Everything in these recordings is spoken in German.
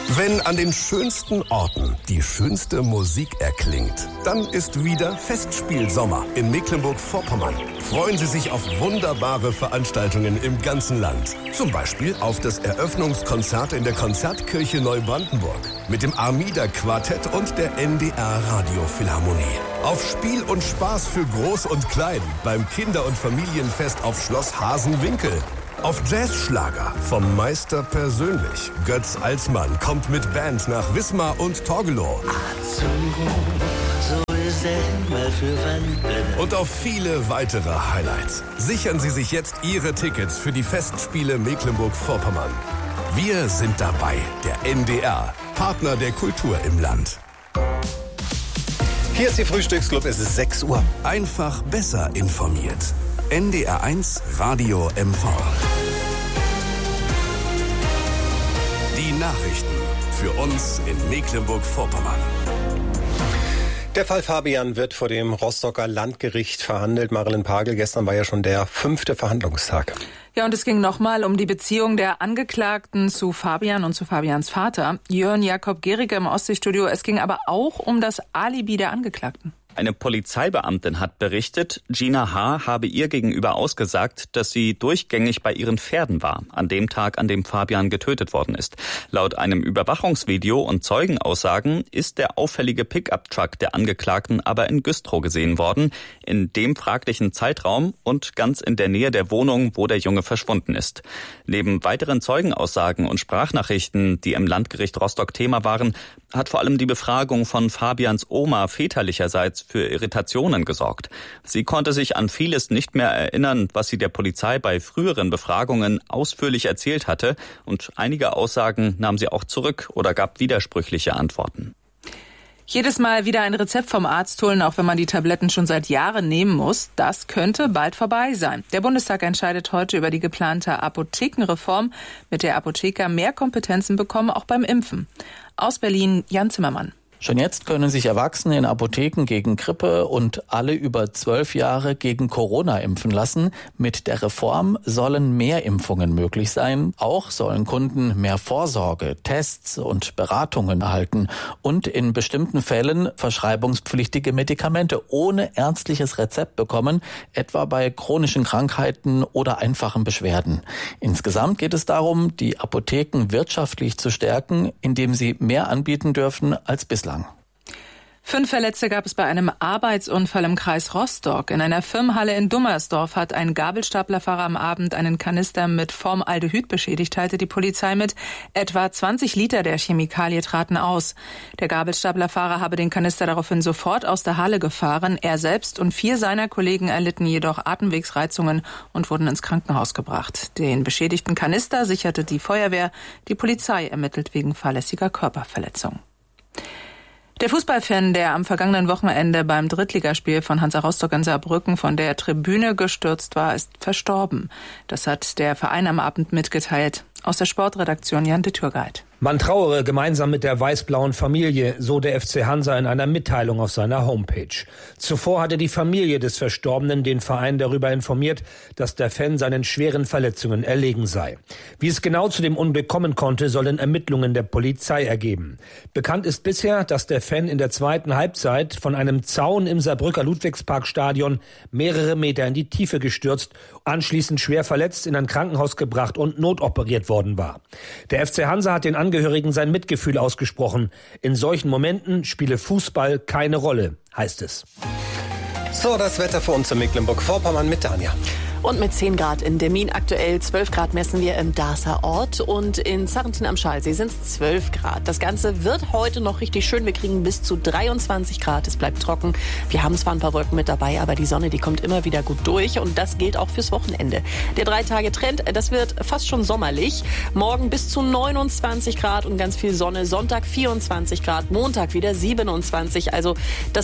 Wenn an den schönsten Orten die schönste Musik erklingt, dann ist wieder Festspielsommer in Mecklenburg-Vorpommern. Freuen Sie sich auf wunderbare Veranstaltungen im ganzen Land. Zum Beispiel auf das Eröffnungskonzert in der Konzertkirche Neubrandenburg mit dem Armida-Quartett und der NDR-Radiophilharmonie. Auf Spiel und Spaß für Groß und Klein beim Kinder- und Familienfest auf Schloss Hasenwinkel. Auf Jazzschlager vom Meister persönlich. Götz Alsmann kommt mit Band nach Wismar und Torgelow. Und auf viele weitere Highlights. Sichern Sie sich jetzt Ihre Tickets für die Festspiele Mecklenburg-Vorpommern. Wir sind dabei, der NDR, Partner der Kultur im Land. Hier ist Ihr Frühstücksclub, es ist 6 Uhr. Einfach besser informiert. NDR1 Radio MV. Die Nachrichten für uns in Mecklenburg-Vorpommern. Der Fall Fabian wird vor dem Rostocker Landgericht verhandelt. Marilyn Pagel, gestern war ja schon der 5. Verhandlungstag. Ja, und es ging nochmal um die Beziehung der Angeklagten zu Fabian und zu Fabians Vater, Jörn Jakob Gericke im Ostseestudio. Es ging aber auch um das Alibi der Angeklagten. Eine Polizeibeamtin hat berichtet, Gina H. habe ihr gegenüber ausgesagt, dass sie durchgängig bei ihren Pferden war, an dem Tag, an dem Fabian getötet worden ist. Laut einem Überwachungsvideo und Zeugenaussagen ist der auffällige Pickup-Truck der Angeklagten aber in Güstrow gesehen worden, in dem fraglichen Zeitraum und ganz in der Nähe der Wohnung, wo der Junge verschwunden ist. Neben weiteren Zeugenaussagen und Sprachnachrichten, die im Landgericht Rostock Thema waren, hat vor allem die Befragung von Fabians Oma väterlicherseits für Irritationen gesorgt. Sie konnte sich an vieles nicht mehr erinnern, was sie der Polizei bei früheren Befragungen ausführlich erzählt hatte, und einige Aussagen nahm sie auch zurück oder gab widersprüchliche Antworten. Jedes Mal wieder ein Rezept vom Arzt holen, auch wenn man die Tabletten schon seit Jahren nehmen muss, das könnte bald vorbei sein. Der Bundestag entscheidet heute über die geplante Apothekenreform, mit der Apotheker mehr Kompetenzen bekommen, auch beim Impfen. Aus Berlin, Jan Zimmermann. Schon jetzt können sich Erwachsene in Apotheken gegen Grippe und alle über 12 Jahre gegen Corona impfen lassen. Mit der Reform sollen mehr Impfungen möglich sein. Auch sollen Kunden mehr Vorsorge, Tests und Beratungen erhalten und in bestimmten Fällen verschreibungspflichtige Medikamente ohne ärztliches Rezept bekommen, etwa bei chronischen Krankheiten oder einfachen Beschwerden. Insgesamt geht es darum, die Apotheken wirtschaftlich zu stärken, indem sie mehr anbieten dürfen als bislang. 5 Verletzte gab es bei einem Arbeitsunfall im Kreis Rostock. In einer Firmenhalle in Dummersdorf hat ein Gabelstaplerfahrer am Abend einen Kanister mit Formaldehyd beschädigt, teilte die Polizei mit. Etwa 20 Liter der Chemikalie traten aus. Der Gabelstaplerfahrer habe den Kanister daraufhin sofort aus der Halle gefahren. Er selbst und 4 seiner Kollegen erlitten jedoch Atemwegsreizungen und wurden ins Krankenhaus gebracht. Den beschädigten Kanister sicherte die Feuerwehr. Die Polizei ermittelt wegen fahrlässiger Körperverletzung. Der Fußballfan, der am vergangenen Wochenende beim Drittligaspiel von Hansa Rostock in Saarbrücken von der Tribüne gestürzt war, ist verstorben. Das hat der Verein am Abend mitgeteilt. Aus der Sportredaktion Jan de Türgeit. Man trauere gemeinsam mit der weiß-blauen Familie, so der FC Hansa in einer Mitteilung auf seiner Homepage. Zuvor hatte die Familie des Verstorbenen den Verein darüber informiert, dass der Fan seinen schweren Verletzungen erlegen sei. Wie es genau zu dem Unglück kommen konnte, sollen Ermittlungen der Polizei ergeben. Bekannt ist bisher, dass der Fan in der zweiten Halbzeit von einem Zaun im Saarbrücker Ludwigsparkstadion mehrere Meter in die Tiefe gestürzt, anschließend schwer verletzt in ein Krankenhaus gebracht und notoperiert worden war. Der FC Hansa hat den Angehörigen sein Mitgefühl ausgesprochen. In solchen Momenten spiele Fußball keine Rolle, heißt es. So, das Wetter für uns in Mecklenburg-Vorpommern mit Dania. Und mit 10 Grad in Demmin, aktuell 12 Grad messen wir im Darßer Ort, und in Zarrentin am Schalsee sind es 12 Grad. Das Ganze wird heute noch richtig schön. Wir kriegen bis zu 23 Grad. Es bleibt trocken. Wir haben zwar ein paar Wolken mit dabei, aber die Sonne, die kommt immer wieder gut durch, und das gilt auch fürs Wochenende. Der 3-Tage-Trend, das wird fast schon sommerlich. Morgen bis zu 29 Grad und ganz viel Sonne. Sonntag 24 Grad, Montag wieder 27. Also das wird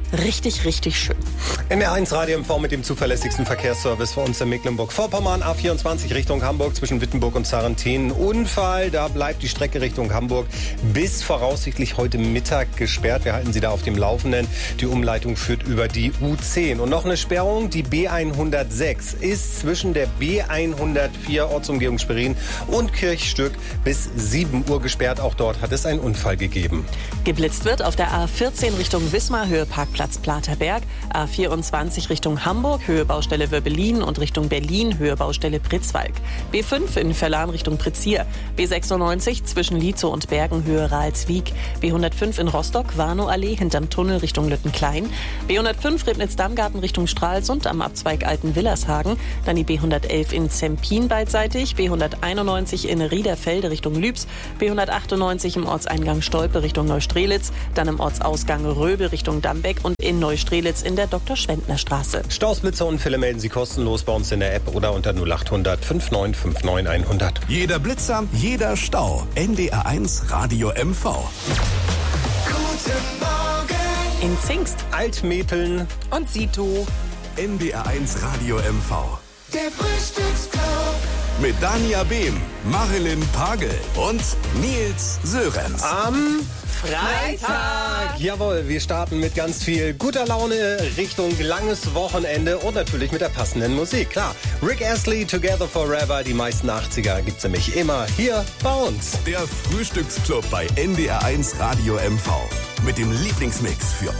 richtig, richtig schön. NDR1 Radio MV mit dem zuverlässigsten Verkehrsservice für uns in Mecklenburg-Vorpommern. A24 Richtung Hamburg zwischen Wittenburg und Sarrentin. Unfall, da bleibt die Strecke Richtung Hamburg bis voraussichtlich heute Mittag gesperrt. Wir halten Sie da auf dem Laufenden. Die Umleitung führt über die U10. Und noch eine Sperrung, die B106 ist zwischen der B104 Ortsumgehung Schwerin und Kirchstück bis 7 Uhr gesperrt. Auch dort hat es einen Unfall gegeben. Geblitzt wird auf der A14 Richtung Wismar, Höhe Parkplatz Platerberg, A24 Richtung Hamburg, Höhe Baustelle Wöbbelin und Richtung Berlin, Höhe Baustelle Pritzwalk. B5 in Verlan Richtung Prizier, B96 zwischen Lietzow und Bergen, Höhe Ralswiek, B105 in Rostock, Warnow-Allee hinterm Tunnel Richtung Lüttenklein, B105 Ribnitz-Dammgarten Richtung Stralsund am Abzweig Alten-Willershagen, dann die B111 in Zempin beidseitig, B191 in Riederfelde Richtung Lübs, B198 im Ortseingang Stolpe Richtung Neustrelitz, dann im Ortsausgang Röbel Richtung Dambeck und in Neustrelitz in der Dr.-Schwendtner-Straße. Staus, Blitzer, Unfälle melden Sie kostenlos bei uns in der App oder unter 0800 5959 100. Jeder Blitzer, jeder Stau. NDR1 Radio MV. Guten Morgen. In Zingst, Altmetheln Und Sito. NDR1 Radio MV. Der Frühstücksclub. Mit Dania Behm, Marilyn Pagel und Nils Sörenz. am Freitag. Jawohl, wir starten mit ganz viel guter Laune Richtung langes Wochenende und natürlich mit der passenden Musik. Klar, Rick Astley, Together Forever, die meisten 80er gibt's nämlich immer hier bei uns. Der Frühstücksclub bei NDR1 Radio MV. Mit dem Lieblingsmix für